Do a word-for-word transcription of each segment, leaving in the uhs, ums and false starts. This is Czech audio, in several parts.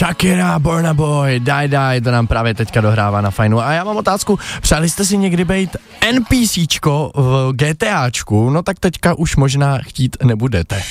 Shakira, Burna Boy, Die Die, to nám právě teďka dohrává na fajnu. A já mám otázku, přáli jste si někdy být NPCčko v GTAčku, no tak teďka už možná chtít nebudete.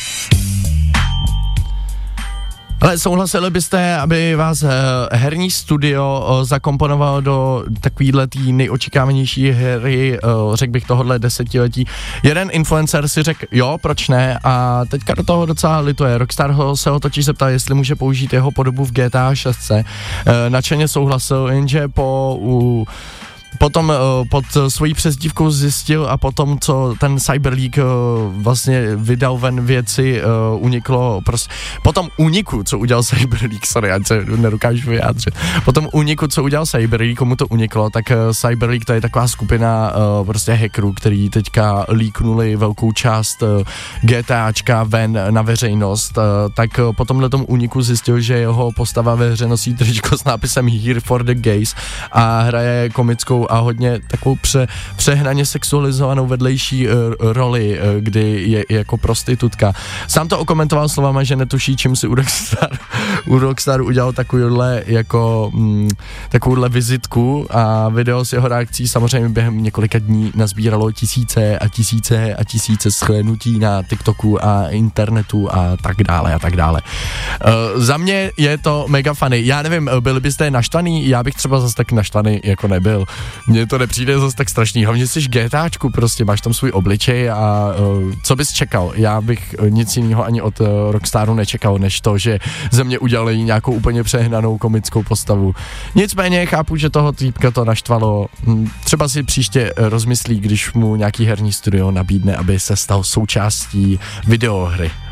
Ale souhlasili byste, aby vás herní studio zakomponovalo do takovýhle tý nejočekávanější hry, řekl bych tohohle desetiletí. Jeden influencer si řekl, jo, proč ne, a teďka do toho docela lituje. Rockstar ho, se ho točí zeptal, jestli může použít jeho podobu v G T A šest. Nadšeně souhlasil, jenže po... U, Potom uh, pod svojí přezdívkou zjistil a potom, co ten Cyberleak uh, vlastně vydal ven věci, uh, uniklo prostě, potom úniku, co udělal Cyberleak, sorry, já se nedokážu vyjádřit, potom úniku, co udělal Cyberleak, komu to uniklo, tak uh, Cyberleak to je taková skupina uh, prostě hackerů, který teďka líknuli velkou část uh, GTAčka ven na veřejnost, uh, tak uh, po tomhletom úniku zjistil, že jeho postava ve hře nosí tričko s nápisem Here for the Gays a hraje komickou a hodně takovou pře, přehnaně sexualizovanou vedlejší uh, roli, uh, kdy je, je jako prostitutka. Sám to okomentoval slovama, že netuší, čím si u Rockstar, u Rockstar udělal takovouhle jako mm, takovouhle vizitku a video s jeho reakcí samozřejmě během několika dní nazbíralo tisíce a tisíce a tisíce shlédnutí na TikToku a internetu a tak dále a tak dále. Uh, za mě je to mega funny. Já nevím, byli byste naštvaný? Já bych třeba zase tak naštvaný jako nebyl. Mně to nepřijde zase tak strašný, hlavně jsi GTAčku, prostě máš tam svůj obličej a uh, co bys čekal? Já bych uh, nic jiného ani od uh, Rockstaru nečekal, než to, že ze mě udělali nějakou úplně přehnanou komickou postavu. Nicméně chápu, že toho týpka to naštvalo. Hm, třeba si příště uh, rozmyslí, když mu nějaký herní studio nabídne, aby se stal součástí videohry.